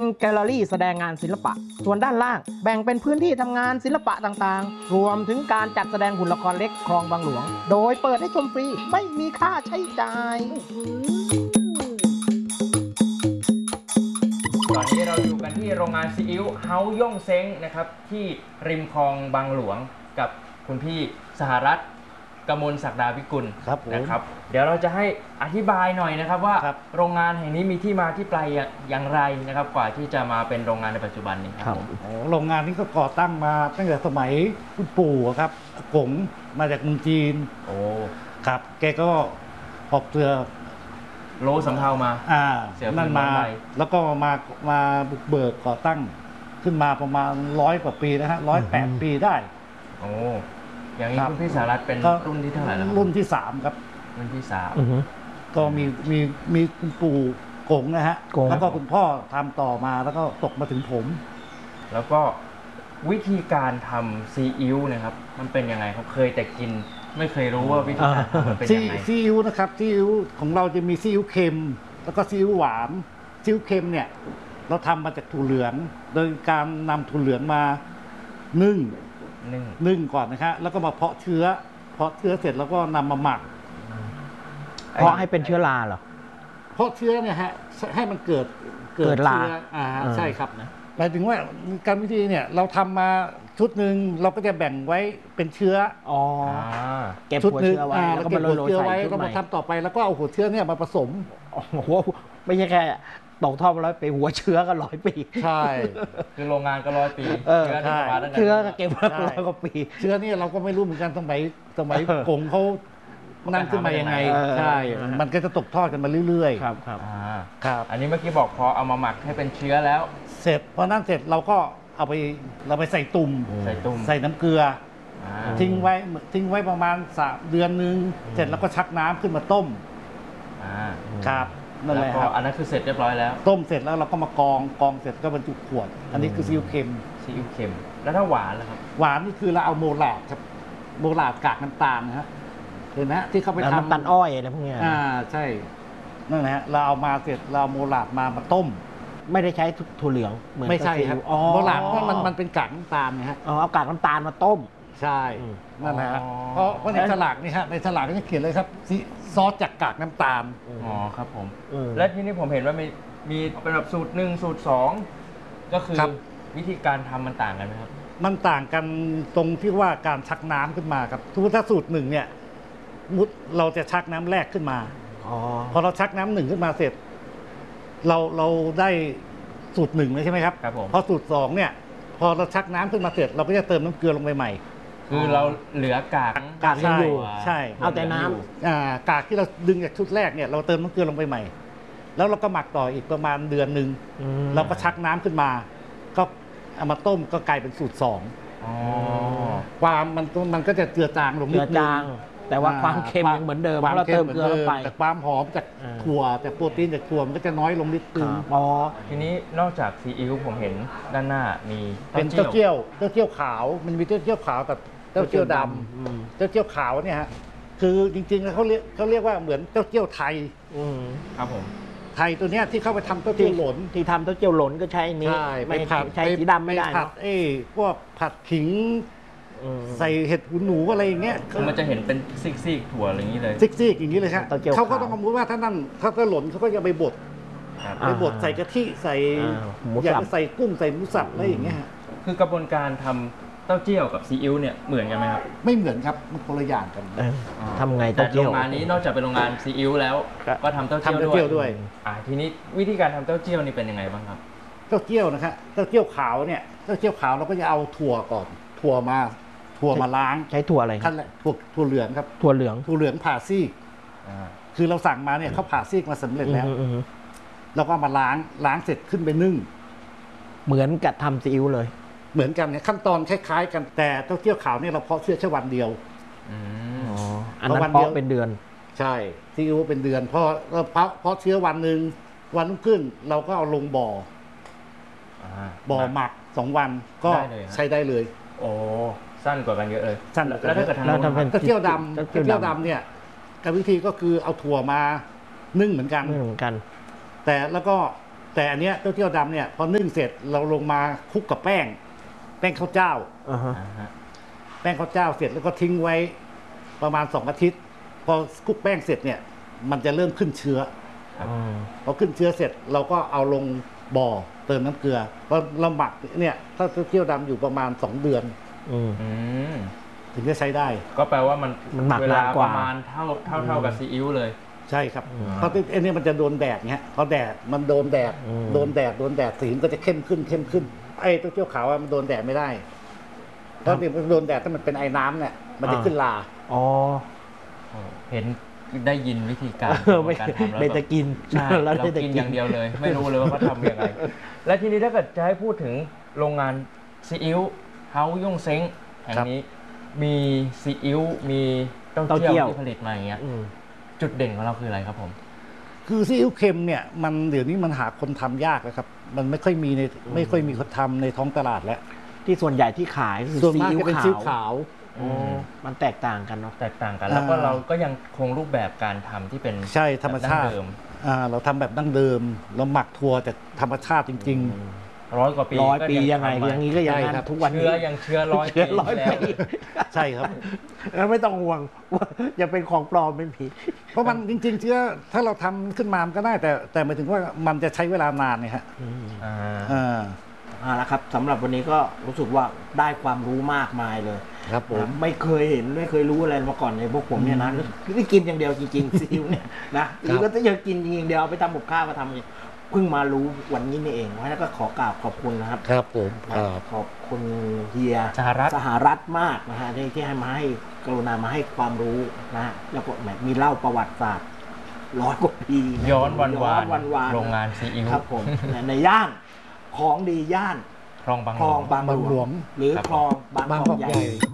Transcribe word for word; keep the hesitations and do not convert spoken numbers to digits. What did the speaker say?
แกลเลอรี่แสดงงานศิลปะส่วนด้านล่างแบ่งเป็นพื้นที่ทำงานศิลปะต่างๆรวมถึงการจัดแสดงหุ่นละครเล็กคลองบางหลวงโดยเปิดให้ชมฟรีไม่มีค่าใช้จ่ายตอนนี้เราอยู่กันที่โรงงานซีอิ๊วเฮาย่งเซ้งนะครับที่ริมคลองบางหลวงกับคุณพี่สหรัฐกมลศักดาวิกุลนะครับเดี๋ยวเราจะให้อธิบายหน่อยนะครับว่าโรงงานแห่งนี้มีที่มาที่ไปอย่างไรนะครับกว่าที่จะมาเป็นโรงงานในปัจจุบันนี้ครับโรงงานนี้ก็ก่อตั้งมาตั้งแต่สมัยคุณปู่ครับกงมาจากเมืองจีนโอ้ครับแกก็หอบเรือโลสำเภามาอ่านั่นมาแล้วก็มามาบุกเบิกก่อตั้งขึ้นมาประมาณร้อยกว่าปีนะฮะร้อยแปดปีได้โอ้อย่างนี้คุณพี่สหรัฐเป็นรุ่นที่เท่าไหร่แล้วรุ่นที่สามครับรุ่นที่สามก็มีมีมีคุณปู่กงนะฮะแล้วก็คุณพ่อทำต่อมาแล้วก็ตกมาถึงผมแล้วก็วิธีการทำซีอิ๊วนะครับมันเป็นยังไงเขาเคยแต่กินไม่เคยรู้ว่าวิธีการทำมันเป็นยังไงซีอิ๊วนะครับซีอิ๊วของเราจะมีซีอิ๊วเค็มแล้วก็ซีอิ๊วหวานซีอิ๊วเค็มเนี่ยเราทำมาจากถั่วเหลืองโดยการนำถั่วเหลืองมานึ่งนึ่งนึ่งก่อนนะครับแล้วก็มาเพาะเชื้อเพาะเชื้อเสร็จแล้วก็นำมาหมักเพาะให้เป็นเชื้อราเหรอเพาะเชื้อเนี่ยฮะให้มันเกิดเกิดราอ่าใช่ครับนะหมายถึงว่าการวิธีเนี่ยเราทำมาชุดหนึ่งเราก็จะแบ่งไว้เป็นเชื้ออ๋อเก็บหัวเชื้อไว้แล้วก็มาโรยเชื้อไว้แล้วมาทำต่อไปแล้วก็เอาหัวเชื้อเนี่ยมาผสมโอ้โหไม่ใช่แค่ตกท่อมาร้อยปีหัวเชื้อก็ร้อยปีใช่คือโรงงานก็ร้อยปีเชื้อเชื้อก็เก็บมาร้อยกว่าปีเชื้อนี่เราก็ไม่รู้เหมือนกันสมัยสมัยกงเขานั่นขึ้นมายังไงใช่มันก็จะตกทอดกันมาเรื่อยๆครับครับครับอันนี้เมื่อกี้บอกพอเอามาหมักให้เป็นเชื้อแล้วเสร็จพอนั่นเสร็จเราก็เอาไปเราไปใส่ตุ่มใส่ตุ่มใส่น้ำเกลือทิ้งไว้ทิ้งไว้ประมาณสามเดือนนึงเสร็จแล้วก็ชักน้ำขึ้นมาต้มครับนั่นแหละครับอันนั้นคือเสร็จเรียบร้อยแล้วต้มเสร็จแล้วเราก็มากองกองเสร็จก็บรรจุขวดอันนี้คือซีอิ๊วเค็มซีอิ๊วเค็มแล้วถ้าหวานล่ะครับหวานนี่คือเราเอาโมลาดครับโมลาดกากน้ำตาลนะฮะเห็นไหมที่เขาไปทำน้ำตาลอ้อยอะไรพวกนี้อ่าใช่นั่นแหละเราเอามาเสร็จเราโมลาดมามาต้มไม่ได้ใช้ถั่วเหลืองเหมือนไม่ใช่ครับโมลาดเพราะมันมันเป็นกากน้ำตาลนะฮะอ๋อเอากากน้ำตาลมาต้มใช่นั่นแหละเพราะเพราะในฉลากนี่ฮะในฉลากก็จะเขียนเลยครับซอสจากกากน้ำตาลอ๋อครับผมและที่นี่ผมเห็นว่ามีมีเป็นแบบสูตรหนึ่งสูตรสองก็คือวิธีการทำมันต่างกันไหมครับมันต่างกันตรงที่ว่าการชักน้ำขึ้นมาครับถ้าสูตรหนึ่งเนี่ยมุดเราจะชักน้ำแรกขึ้นมาอพอเราชักน้ำหนึ่งขึ้นมาเสร็จเราเราได้สูตรหนึ่งเลยใช่ไหมครับครับผมพอสูตรสองเนี่ยพอเราชักน้ำขึ้นมาเสร็จเราก็จะเติมน้ำเกลือลงไปใหม่คือเราเหลือกากกากยังอยู่ใช่เอาแต่น้ำอ่ากากที่เราดึงจากชุดแรกเนี่ยเราเติมน้ำเกลือลงไปใหม่แล้วเราก็หมักต่ออีกประมาณเดือนหนึ่งเราก็ชักน้ำขึ้นมาก็เอามาต้มก็กลายเป็นสูตรสองความมันมันก็จะเจือจางลงนิดนึงแต่ว่าความเค็มยังเหมือนเดิมเราเติมเกลือลงไปแต่ความหอมจากถั่วจากโปรตีนจากถั่วมันก็จะน้อยลงนิดนึงอ๋อทีนี้นอกจากซีอิ๊วผมเห็นด้านหน้ามีเป็นเต้าเจี้ยวเต้าเจี้ยวขาวมันมีเต้าเจี้ยวขาวกับเต้าเจี้ยวดำเต้าเจี้ยวขาวเนี่ยฮะคือจริงๆแล้วเขาเรียกเขาเรียกว่าเหมือนเต้าเจี้ยวไทยครับผมไทยตัวเนี้ยที่เข้าไปทำเต้าเจี้ยวหลนที่ทำเต้าเจี้ยวหลนก็ใช้นี้ไม่ผัดใช้สีดำไม่ได้ผัดเอ้พวกผัดขิงใส่เห็ดหูหนูอะไรอย่างเงี้ยคือมันจะเห็นเป็นซิกๆถั่วอะไรอย่างนี้เลยซิกๆอย่างนี้เลยครับเขาก็ต้องสมมติว่าถ้านั่นเขาก็หล่นเขาก็จะไปบดไปบดใส่กะทิใส่อยากใส่กุ้งใส่หมูสับอะไรอย่างเงี้ยคือกระบวนการทำเต้าเจี้ยวกับซีอิ๊วเนี่ยเหมือนกันไหมครับไม่เหมือนครับมันคนละอย่างกันทำไงเต้าเจี้ยวโรงงานนี้นอกจากเป็นโรงงานซีอิ๊วแล้วก็ทำเต้าเจี้ยวด้วยอ่าทีนี้วิธีการทำเต้าเจี้ยวนี่เป็นยังไงบ้างครับเต้าเจี้ยวนะครับเต้าเจี้ยวขาวเนี่ยเต้าเจี้ยวขาวเราก็จะเอาถั่วก่อนถั่วมาถั่วมาล้างใช้ถั่วอะไรขั้นแรกถั่วถั่วเหลืองครับถั่วเหลืองถั่วเหลืองผ่าซีกคือเราสั่งมาเนี่ยเขาผ่าซีกมาสำเร็จแล้วเราก็มาล้างล้างเสร็จขึ้นไปนึ่งเหมือนกับทำซีอิ๊วเลยเหมือนกันเนี่ยขั้นตอนคล้ายๆกันแต่เต้าเจี้ยวขาวเนี่ยเราเพาะเชื้อแค่วันเดียวอันนั้นเพาะเป็นเดือนใช่ซีอิ๊วเป็นเดือนพอเราเพาะเพาะเชื้อวันหนึ่งวันรุ่งขึ้นเราก็เอาลงบ่อบ่อหมักสองวันก็ใช้ได้เลยโอ้สั้นกว่ากันเยอะเลยสั้นแล้วถ้าเกิดทำเต้าเจี้ยวดำเต้าเจี้ยวดำเนี่ยกรรมวิธีก็คือเอาถั่วมานึ่งเหมือนกันนึ่งเหมือนกันแต่แล้วก็แต่อันเนี้ยเต้าเจี้ยวดำเนี่ยพอนึ่งเสร็จเราลงมาคลุกกับแป้ง แป้งข้าวเจ้าอ่าฮะอ่าฮะแป้งข้าวเจ้าเสร็จแล้วก็ทิ้งไว้ประมาณสองอาทิตย์ พอคลุกแป้งเสร็จเนี่ยมันจะเริ่มขึ้นเชื้อครับอืมพอขึ้นเชื้อเสร็จเราก็เอาลงบ่อเติมน้ำเกลือเพราะเราหมักเนี่ยถ้าเต้าเจี้ยวดำอยู่ประมาณสองเดือนอืมอืมถึงจะใช้ได้ก็แปลว่ามันมันหมักเวลานานกปว่าระมาณเท่าเท่าเท่ากับซีอิ๊วเลยใช่ครับอืมเพราะไอ้นี่มันจะโดนแดดเงี้ยพอแดดมันโดนแดดอืมโดนแดดโดนแดดสีมันก็จะเข้มขึ้นเข้มขึ้นไอ้เต้าเจี้ยวขาวอะมันโดนแดดไม่ได้เพราะนี่มันโดนแดดถ้ามันเป็นไอ้น้ำเนี่ยมันจะขึ้นลาอ๋อเห็นได้ยินวิธีการเออไม่การทำแล้วไม่จะกินใช่แล้วเราได้แต่กินกินอย่างเดียวเลย ไม่รู้เลยว่าเขาทำยังไง และทีนี้ถ้าเกิดจะให้พูดถึงโรงงานซีอิ๊วเฮาย่งเซ้งแห่งนี้มีซีอิ๊วมีเต้าเต้าเจี้เจี้ยยว วที่ผลิตมาอย่างเงี้ยอืมจุดเด่นของเราคืออะไรครับผมคือซีอิ๊วเค็มเนี่ยมันเดี๋ยวนี้มันหาคนทำยากแล้วครับ มันไม่ค่อยมีในไม่ค่อยมีคนทำในท้องตลาดแล้วที่ส่วนใหญ่ที่ขายก็คือส่วนซีมากอิ๊วจะเป็นขาซีอิ๊ววขาวอ๋อมันแตกต่างกันเนาะแตกต่างกัน แล้วก็อ่าเราก็ยังคงรูปแบบการทำที่เป็นใช่ธรรมชาติแบบดั้งเดิมอ่าเราทำแบบดั้งเดิม เราหมักถั่วจากธรรมชาติจริงร้อยกว่าปีร้อยก็ปียังไงทำมาอย่างนี้ก็ยังใช่นั้นครับทุกวันนี้เชื้อยังเชื้อร้อยเชื้ปีอร้อยแล้วปีๆ ใช่ครับแล้วไม่ต้องห่วงว่าจะเป็นของปลอมไม่มีเพราะมันจริง ๆ เชื้อถ้าเราทำขึ้นมามันก็ได้ แต่แต่หมายถึงว่ามันจะใช้เวลานานเนี่ยฮะอ่าอ่าเอาละครับสำหรับวันนี้ก็รู้สึกว่าได้ความรู้มากมายเลยครับผมนะไม่เคยเห็นไม่เคยรู้อะไรมาก่อนในพวกผมเนี่ยนะนี่กินอย่างเดียวจริงๆซีอิ๊วเนี่ยนะหรือว่าถ้าอยากกินจริงๆเดียวเอาไปทำกับข้าวมาทำเนี่ยเพิ่งมารู้วันนี้นี่เองเพราะฉะนั้นก็ขอกราบขอบคุณนะครับครับผมครับขอบคุณเฮียสหรัฐสหรัฐมากนะฮะที่ที่ให้มาให้กรุณามาให้ความรู้นะฮะแล้วก็แหมมีเล่าประวัติศาสตร์ร้อยกว่าปีะย้อนวันวานย้อนวันวานโรงงานซีอิ๊วครับผมในในย่านของดีย่านคลองบางหคลลอวงงบางบางหหลลววงงหรือครับคลองบางบางกกออก กใหใหญ่ญ่